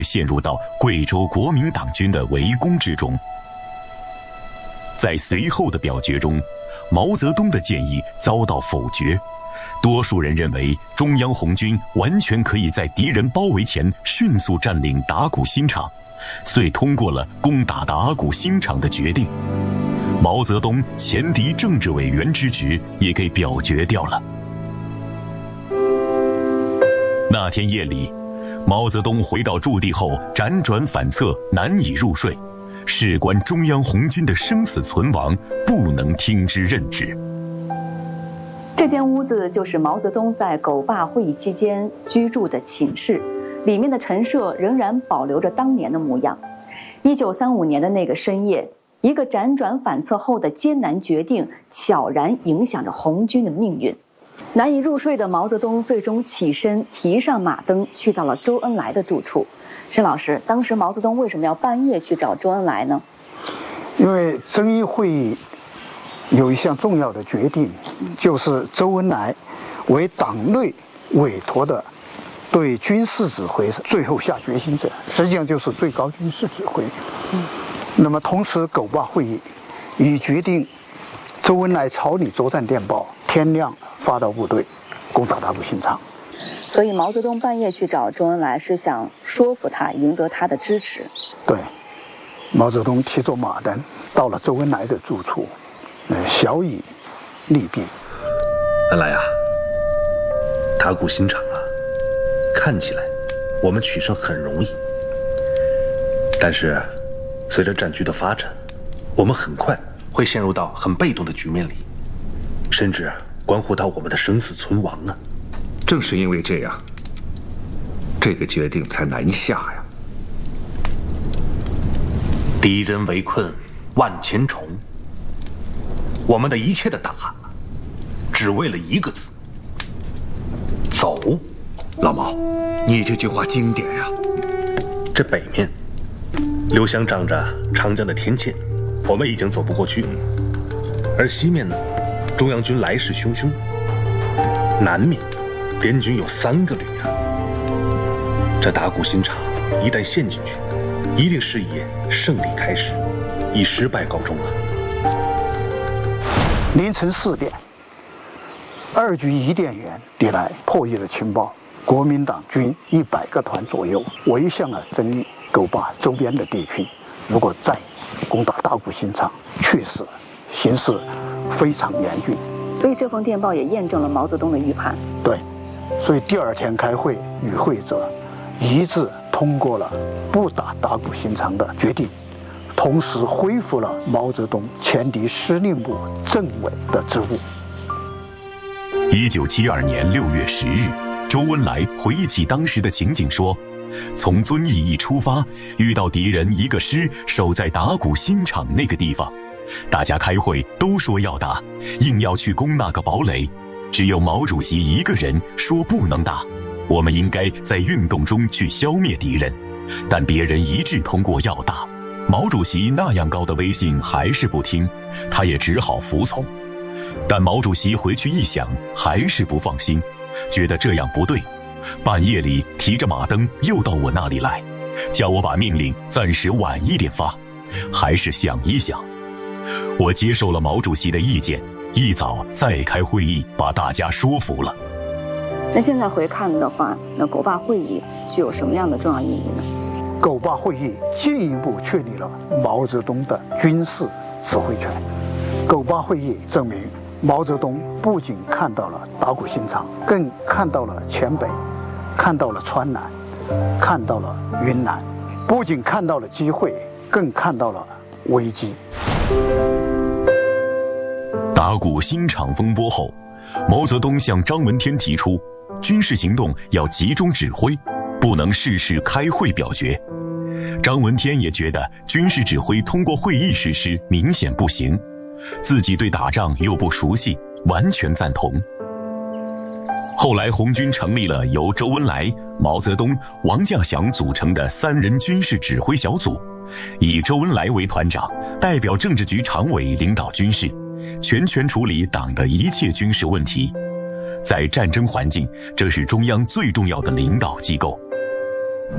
陷入到贵州国民党军的围攻之中。在随后的表决中，毛泽东的建议遭到否决，多数人认为中央红军完全可以在敌人包围前迅速占领打鼓新场，遂通过了攻打打鼓新场的决定。毛泽东前敌政治委员之职也给表决掉了。那天夜里，毛泽东回到驻地后辗转反侧，难以入睡，事关中央红军的生死存亡，不能听之任之。 这间屋子就是毛泽东在狗坝会议期间居住的寝室，里面的陈设仍然保留着当年的模样。1935年的那个深夜，一个辗转反侧后的艰难决定，悄然影响着红军的命运。难以入睡的毛泽东最终起身，提上马灯，去到了周恩来的住处。申老师，当时毛泽东为什么要半夜去找周恩来呢？ 因为遵义会议有一项重要的决定，就是周恩来为党内委托的对军事指挥最后下决心者，实际上就是最高军事指挥。那么同时，狗坝会议已决定周恩来草拟作战电报，天亮发到部队，攻打打鼓新场。 所以毛泽东半夜去找周恩来，是想说服他，赢得他的支持。 对，毛泽东骑着马灯到了周恩来的住处，小以利弊。 恩来啊，打鼓新场啊，看起来我们取胜很容易，但是随着战局的发展，我们很快会陷入到很被动的局面里，甚至关乎到我们的生死存亡啊。 正是因为这样，这个决定才难下呀。 敌人围困万千重，我们的一切的打，只为了一个字：走。 老毛，你这句话经典呀。 这北面，刘湘仗着长江的天堑，我们已经走不过去；而西面呢，中央军来势汹汹，南面滇军有3个旅啊。这打鼓新场一旦陷进去，一定是以胜利开始，以失败告终啊。 凌晨4点，2局伊甸园递来破译的情报，国民党军100个团左右围向了遵义、狗坝周边的地区。如果再攻打打鼓新场，确实形势非常严峻。 所以这封电报也验证了毛泽东的预判。 对，所以第2天开会，与会者一致通过了不打打鼓新场的决定，同时恢复了毛泽东前敌司令部政委的职务。 1972年6月10日，周恩来回忆起当时的情景说，从遵义一出发，遇到敌人1个师守在打鼓新场那个地方，大家开会都说要打，硬要去攻那个堡垒，只有毛主席一个人说不能打，我们应该在运动中去消灭敌人，但别人一致通过要打。毛主席那样高的威信还是不听，他也只好服从。但毛主席回去一想，还是不放心，觉得这样不对，半夜里提着马灯又到我那里来，叫我把命令暂时晚一点发，还是想一想。我接受了毛主席的意见，一早再开会议，把大家说服了。 那现在回看的话，那狗坝会议具有什么样的重要意义呢？ 狗坝会议进一步确立了毛泽东的军事指挥权。狗坝会议证明，毛泽东不仅看到了打鼓新场，更看到了黔北，看到了川南，看到了云南，不仅看到了机会，更看到了危机。 打鼓新场风波后，毛泽东向张闻天提出，军事行动要集中指挥，不能事事开会表决。张闻天也觉得军事指挥通过会议实施明显不行，自己对打仗又不熟悉，完全赞同。后来红军成立了由周恩来、毛泽东、王稼祥组成的3人军事指挥小组，以周恩来为团长，代表政治局常委领导军事，全权处理党的一切军事问题。在战争环境，这是中央最重要的领导机构。